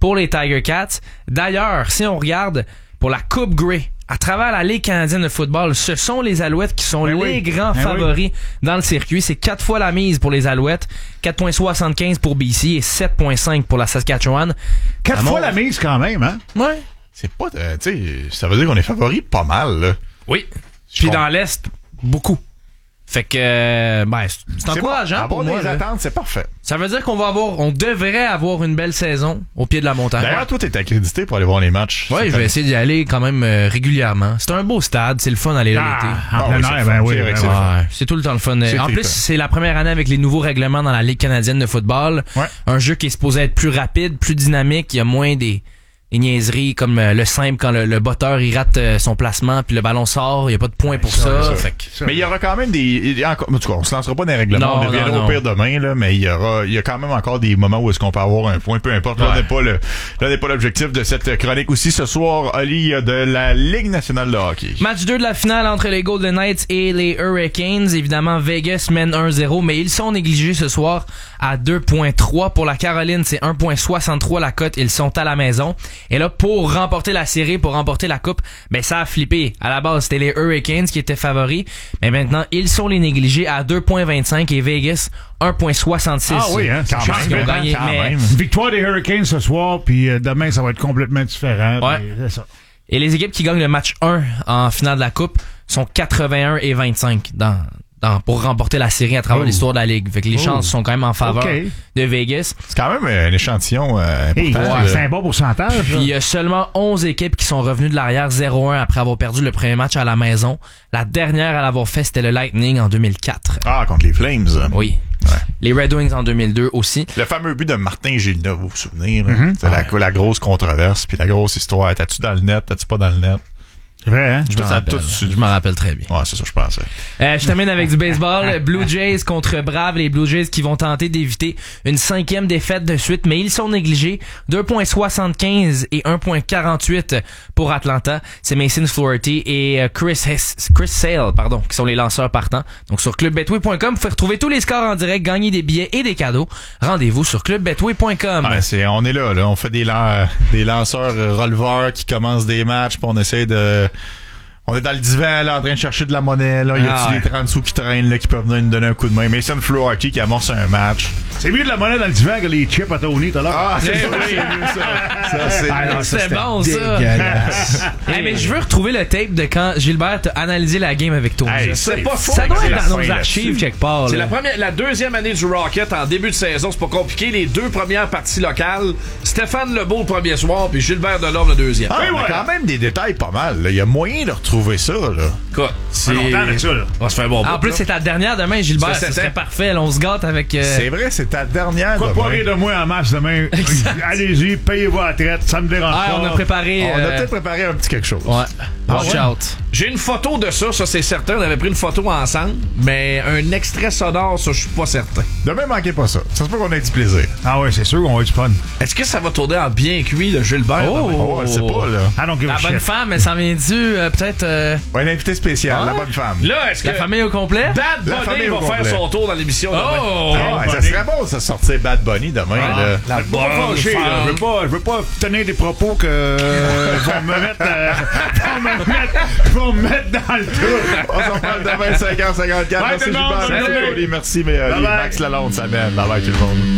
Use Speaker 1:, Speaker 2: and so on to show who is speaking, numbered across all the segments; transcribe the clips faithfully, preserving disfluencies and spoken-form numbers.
Speaker 1: pour les Tiger Cats. D'ailleurs, si on regarde pour la Coupe Grey, à travers la Ligue canadienne de football, ce sont les Alouettes qui sont ben les oui. grands ben favoris oui. dans le circuit. C'est quatre fois la mise pour les Alouettes, quatre virgule soixante-quinze pour B C et sept virgule cinq pour la Saskatchewan.
Speaker 2: Quatre fois la mise quand même, hein?
Speaker 1: Ouais.
Speaker 3: C'est pas, euh, tu sais, ça veut dire qu'on est favoris pas mal, là.
Speaker 1: Oui. Puis dans l'Est, beaucoup. Fait que, ben, c'est encourageant
Speaker 3: bon.
Speaker 1: pour moi.
Speaker 3: Avoir des attentes, c'est parfait.
Speaker 1: Ça veut dire qu'on va avoir, on devrait avoir une belle saison au pied de la montagne.
Speaker 3: D'ailleurs, toi, t'es accrédité pour aller voir les matchs.
Speaker 1: Oui, je vais essayer d'y aller quand même euh, régulièrement. C'est un beau stade, c'est le fun d'aller là
Speaker 2: ah,
Speaker 1: l'été.
Speaker 2: En plein air, ben oui.
Speaker 1: Ouais, c'est tout le temps le fun.
Speaker 3: C'est
Speaker 1: en plus,
Speaker 3: fun.
Speaker 1: c'est la première année avec les nouveaux règlements dans la Ligue canadienne de football.
Speaker 3: Ouais.
Speaker 1: Un jeu qui est supposé être plus rapide, plus dynamique. Il y a moins des... des niaiseries comme euh, le simple quand le, le botteur il rate euh, son placement puis le ballon sort, il n'y a pas de point pour ça.
Speaker 3: ça.
Speaker 1: Fait que...
Speaker 3: Mais il y aura quand même des... Il y a encore, en tout cas, on se lancera pas dans les règlements,
Speaker 1: Non,
Speaker 3: on reviendra
Speaker 1: non,
Speaker 3: au
Speaker 1: non.
Speaker 3: pire demain, là, mais il y aura, il y a quand même encore des moments où est-ce qu'on peut avoir un point, peu importe. Là,
Speaker 1: Ouais.
Speaker 3: n'est pas le, là n'est pas l'objectif de cette chronique aussi. Ce soir, Oli, il y a de la Ligue nationale de hockey.
Speaker 1: Match deux de la finale entre les Golden Knights et les Hurricanes. Évidemment, Vegas mène un zéro, mais ils sont négligés ce soir à deux virgule trois. Pour la Caroline, c'est un virgule soixante-trois la cote. Ils sont à la maison. Et là, pour remporter la série, pour remporter la coupe, ben ça a flippé. À la base, c'était les Hurricanes qui étaient favoris, mais maintenant, ils sont les négligés à deux virgule vingt-cinq et Vegas un virgule soixante-six.
Speaker 2: Ah oui, hein,
Speaker 3: Quand
Speaker 2: c'est
Speaker 3: même,
Speaker 2: chance
Speaker 1: Ils ont
Speaker 2: qu'ils ont
Speaker 1: gagné,
Speaker 3: quand
Speaker 1: mais-
Speaker 3: même.
Speaker 2: Victoire des Hurricanes ce soir, puis euh, demain, ça va être complètement différent.
Speaker 1: Ouais.
Speaker 2: puis C'est ça.
Speaker 1: Et les équipes qui gagnent le match un en finale de la coupe sont quatre-vingt-un et vingt-cinq dans, dans, pour remporter la série à travers
Speaker 2: Oh.
Speaker 1: l'histoire de la Ligue. Fait que les
Speaker 2: Oh.
Speaker 1: chances sont quand même en faveur
Speaker 2: Ok.
Speaker 1: de Vegas.
Speaker 3: C'est quand même un échantillon euh,
Speaker 2: Hey,
Speaker 3: important.
Speaker 2: ouais,
Speaker 3: là.
Speaker 2: c'est un bon pourcentage.
Speaker 1: Puis
Speaker 2: là.
Speaker 1: il y a seulement onze équipes qui sont revenues de l'arrière zéro un après avoir perdu le premier match à la maison. La dernière à l'avoir fait, c'était le Lightning en deux mille quatre.
Speaker 3: Ah, contre les Flames.
Speaker 1: Oui.
Speaker 3: Ouais.
Speaker 1: Les Red Wings en deux mille deux aussi.
Speaker 3: Le fameux but de Martin Gilda, vous vous souvenez, là?
Speaker 2: Mm-hmm.
Speaker 3: C'est la, la grosse controverse, puis la grosse histoire. T'as-tu dans le net, t'as-tu pas dans le net?
Speaker 2: C'est vrai, hein?
Speaker 1: Je me
Speaker 3: Ça,
Speaker 1: rappelle.
Speaker 3: tout-
Speaker 1: Je me rappelle très bien.
Speaker 3: Ouais, c'est ça, je pensais.
Speaker 1: Euh, je termine avec du baseball. Blue Jays contre Braves. Les Blue Jays qui vont tenter d'éviter une cinquième défaite de suite, mais ils sont négligés. deux virgule soixante-quinze et un virgule quarante-huit pour Atlanta. C'est Mason Flaherty et euh, Chris Hess, Chris Sale, pardon, qui sont les lanceurs partants. Donc sur club betway point com, vous pouvez retrouver tous les scores en direct, gagner des billets et des cadeaux. Rendez-vous sur club betway point com.
Speaker 3: Ouais, c'est, on est là, là. On fait des, lan- des lanceurs euh, releveurs qui commencent des matchs, puis on essaie de... On est dans le divan, là, en train de chercher de la monnaie, là. Il y a
Speaker 1: Ah,
Speaker 3: des trente sous qui traînent, là, qui peuvent venir nous donner un coup de main. Mason Flaherty qui amorce un match.
Speaker 2: C'est mieux de la monnaie dans le divan que les chips à Tony tout à l'heure.
Speaker 3: Ah, c'est
Speaker 1: Eh
Speaker 3: ça,
Speaker 1: oui.
Speaker 3: c'est mieux, ça. Ça, c'est
Speaker 2: Ah, non, ça,
Speaker 1: C'est
Speaker 2: c'était
Speaker 1: bon, ça.
Speaker 2: dégueulasse.
Speaker 1: Hey, mais je veux retrouver le tape de quand Gilbert a analysé la game avec toi.
Speaker 3: Hey,
Speaker 4: C'est
Speaker 3: c'est
Speaker 4: pas faux.
Speaker 1: Ça doit
Speaker 3: c'est
Speaker 1: être
Speaker 3: la
Speaker 1: dans
Speaker 3: fin
Speaker 1: nos archives
Speaker 3: là-dessus.
Speaker 1: quelque part.
Speaker 4: C'est
Speaker 1: là.
Speaker 4: la première, la deuxième année du Rocket en début de saison. C'est pas compliqué. Les deux premières parties locales. Stéphane Lebeau le premier soir, puis Gilbert Delorme le deuxième.
Speaker 3: Ah,
Speaker 2: Oui,
Speaker 3: mais
Speaker 2: voilà.
Speaker 3: quand même des détails pas mal, là. Il y a moyen de retrouver ça, là.
Speaker 4: Quoi?
Speaker 2: Ça fait longtemps avec ça, là.
Speaker 4: On se fait un bon
Speaker 1: En
Speaker 4: bout,
Speaker 1: plus,
Speaker 4: là.
Speaker 1: c'est ta dernière demain, Gilbert.
Speaker 4: Ça,
Speaker 1: Ce
Speaker 4: c'était-
Speaker 1: serait parfait. Là, on se gâte avec... euh,
Speaker 3: C'est vrai, c'est ta dernière.
Speaker 2: Quoi
Speaker 3: demain.
Speaker 2: pas rire de moi en match demain? Allez-y, payez vos retraites, ça me dérange
Speaker 1: Ah,
Speaker 2: pas.
Speaker 1: on a préparé...
Speaker 3: On a
Speaker 1: euh,
Speaker 3: peut-être préparé un petit quelque chose.
Speaker 1: Ouais. Watch
Speaker 2: ouais?
Speaker 1: out.
Speaker 4: J'ai une photo de ça, ça c'est certain. On avait pris une photo ensemble, mais un extrait sonore, ça je suis pas certain.
Speaker 3: Demain, manquez pas ça. Ça se peut qu'on ait du plaisir.
Speaker 2: Ah ouais, c'est sûr qu'on va être du fun.
Speaker 4: Est-ce que ça va tourner en bien cuit, le Gilbert?
Speaker 1: Oh!
Speaker 4: demain?
Speaker 3: Oh, c'est pas, là.
Speaker 2: I don't give
Speaker 1: La
Speaker 2: a
Speaker 1: bonne
Speaker 2: shit.
Speaker 1: femme, elle s'en vient-tu euh, peut-être... euh,
Speaker 3: Ouais, un invité spécial,
Speaker 1: Ah.
Speaker 3: la bonne femme.
Speaker 4: Là, est-ce que
Speaker 1: la famille au complet?
Speaker 4: Bad
Speaker 3: La
Speaker 4: Bunny
Speaker 3: famille au
Speaker 4: va faire
Speaker 3: complet.
Speaker 4: son tour dans l'émission demain?
Speaker 1: Oh!
Speaker 3: Ah, ouais, ça
Speaker 2: Bunny.
Speaker 3: serait bon, ça sortir Bad Bunny demain, là.
Speaker 4: La
Speaker 2: Je veux pas
Speaker 4: bonne
Speaker 2: fâcher, là.
Speaker 4: femme.
Speaker 2: Je veux pas, je veux pas tenir des propos que euh, vont me mettre, euh, vont me mettre, vont me mettre dans le trou.
Speaker 3: On s'en parle demain, cinq heures cinquante-quatre.
Speaker 2: Bye,
Speaker 3: Merci,
Speaker 2: tout le monde.
Speaker 3: Gilbert. Merci,
Speaker 2: Salut.
Speaker 3: Oli. Merci, mais, euh,
Speaker 2: Bye bye.
Speaker 3: Max Lalonde, ça mène. Bye bye, tout le monde.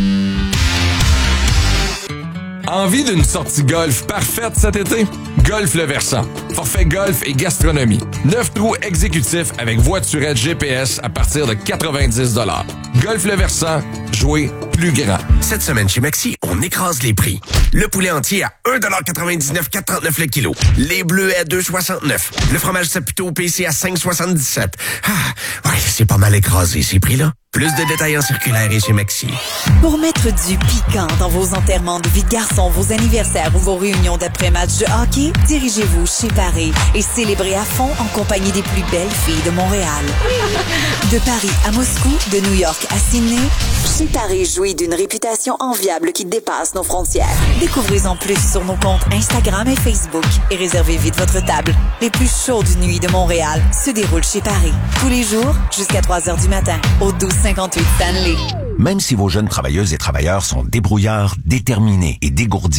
Speaker 5: Envie d'une sortie golf parfaite cet été? Golf Le Versant. Forfait golf et gastronomie. Neuf trous exécutifs avec voiturette G P S à partir de quatre-vingt-dix dollars. Golf Le Versant. Jouer plus grand.
Speaker 6: Cette semaine chez Maxi, on écrase les prix. Le poulet entier à un dollar quatre-vingt-dix-neuf, quatre trente-neuf le kilo. Les bleus à deux soixante-neuf. Le fromage Saputo P C à cinq soixante-dix-sept. Ah, ouais, c'est pas mal écrasé ces prix-là. Plus de détails en circulaire et chez Maxi.
Speaker 7: Pour mettre du piquant dans vos enterrements de vie de garçon, vos anniversaires ou vos réunions d'après-match de hockey, dirigez-vous chez Paris et célébrez à fond en compagnie des plus belles filles de Montréal. De Paris à Moscou, de New York à Sydney, chez Paris jouit d'une réputation enviable qui dépasse nos frontières. Découvrez-en plus sur nos comptes Instagram et Facebook et réservez vite votre table. Les plus chaudes nuits de Montréal se déroulent chez Paris. Tous les jours, jusqu'à trois heures du matin, au douze cinquante-huit Stanley.
Speaker 8: Même si vos jeunes travailleuses et travailleurs sont débrouillards, déterminés et dégourdis,